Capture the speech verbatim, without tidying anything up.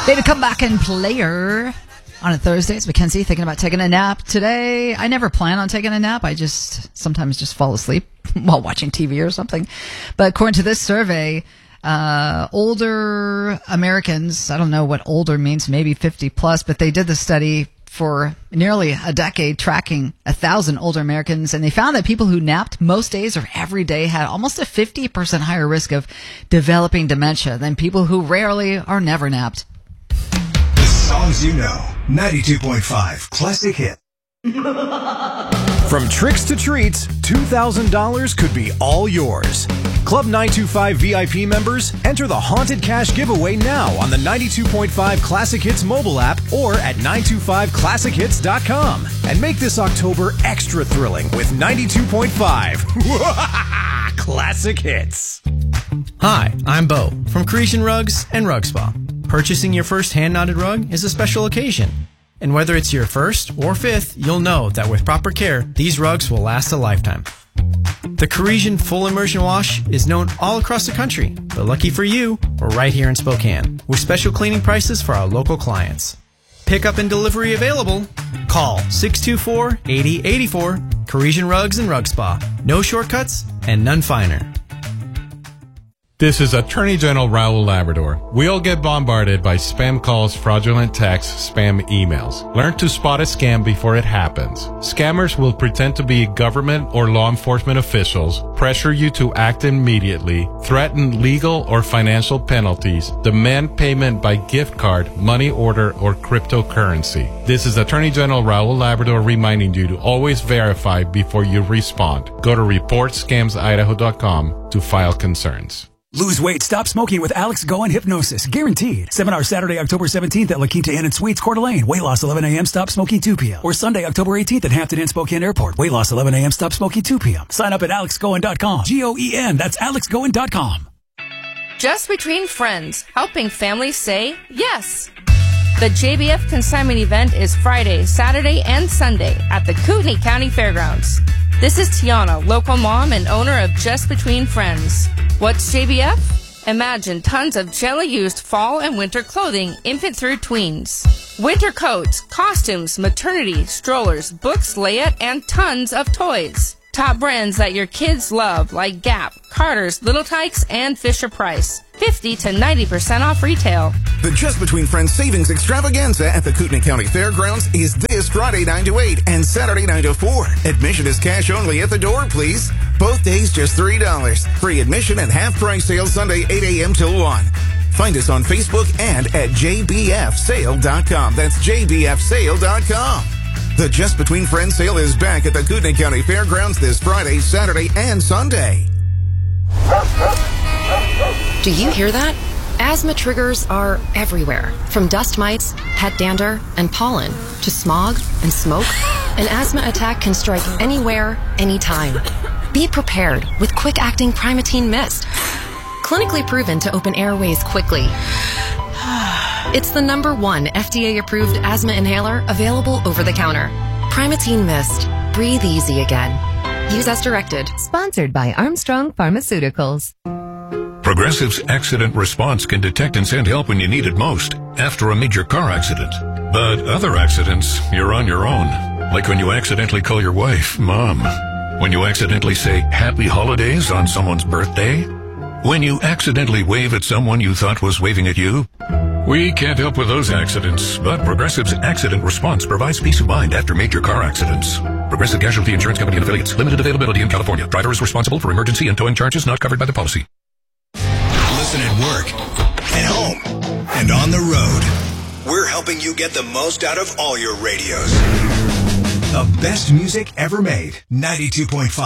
Made a comeback and player on a Thursday. It's Mackenzie thinking about taking a nap today. I never plan on taking a nap. I just sometimes just fall asleep while watching T V or something. But according to this survey, uh, older Americans, I don't know what older means, maybe fifty plus, but they did the study for nearly a decade, tracking a thousand older Americans, and they found that people who napped most days or every day had almost a fifty percent higher risk of developing dementia than people who rarely or never napped. The songs you know. ninety-two point five Classic Hit. From tricks to treats, two thousand dollars could be all yours. Club nine two five V I P members, enter the Haunted Cash giveaway now on the ninety-two point five Classic Hits mobile app or at nine two five classic hits dot com. And make this October extra thrilling with ninety-two point five Classic Hits. Hi, I'm Bo from Creation Rugs and Rug Spa. Purchasing your first hand-knotted rug is a special occasion. And whether it's your first or fifth, you'll know that with proper care, these rugs will last a lifetime. The Parisian Full Immersion Wash is known all across the country, but lucky for you, we're right here in Spokane, with special cleaning prices for our local clients. Pickup and delivery available. Call six two four, eight zero eight four, Parisian Rugs and Rug Spa. No shortcuts and none finer. This is Attorney General Raul Labrador. We all get bombarded by spam calls, fraudulent texts, spam emails. Learn to spot a scam before it happens. Scammers will pretend to be government or law enforcement officials, pressure you to act immediately, threaten legal or financial penalties, demand payment by gift card, money order, or cryptocurrency. This is Attorney General Raul Labrador reminding you to always verify before you respond. Go to report scams idaho dot com to file concerns. Lose weight, stop smoking with Alex Goen Hypnosis. Guaranteed. Seminar Saturday, October seventeenth at La Quinta Inn and Suites, Coeur d'Alene. Weight loss eleven a.m., stop smoking two p.m. Or Sunday, October eighteenth at Hampton Inn, Spokane Airport. Weight loss eleven a.m., stop smoking two p.m. Sign up at alex goen dot com. G O E N. That's alex goen dot com. Just Between Friends, helping families say yes. The J B F consignment event is Friday, Saturday, and Sunday at the Kootenai County Fairgrounds. This is Tiana, local mom and owner of Just Between Friends. What's J B F? Imagine tons of gently-used fall and winter clothing, infant through tweens. Winter coats, costumes, maternity, strollers, books, layette, and tons of toys. Top brands that your kids love like Gap, Carter's, Little Tykes, and Fisher-Price. fifty to ninety percent off retail. The Just Between Friends Savings Extravaganza at the Kootenai County Fairgrounds is this Friday nine to eight and Saturday nine to four. Admission is cash only at the door, please. Both days just three dollars. Free admission and half-price sale Sunday eight a.m. till one. Find us on Facebook and at j b f sale dot com. That's j b f sale dot com. The Just Between Friends sale is back at the Kootenai County Fairgrounds this Friday, Saturday, and Sunday. Do you hear that? Asthma triggers are everywhere, from dust mites, pet dander, and pollen, to smog and smoke. An asthma attack can strike anywhere, anytime. Be prepared with quick-acting Primatene Mist. Clinically proven to open airways quickly. It's the number one F D A-approved asthma inhaler available over the counter. Primatene Mist. Breathe easy again. Use as directed. Sponsored by Armstrong Pharmaceuticals. Progressive's accident response can detect and send help when you need it most, after a major car accident. But other accidents, you're on your own. Like when you accidentally call your wife Mom. When you accidentally say Happy Holidays on someone's birthday. When you accidentally wave at someone you thought was waving at you. We can't help with those accidents, but Progressive's accident response provides peace of mind after major car accidents. Progressive Casualty Insurance Company and Affiliates. Limited availability in California. Driver is responsible for emergency and towing charges not covered by the policy. Listen at work, at home, and on the road. We're helping you get the most out of all your radios. The best music ever made. ninety-two point five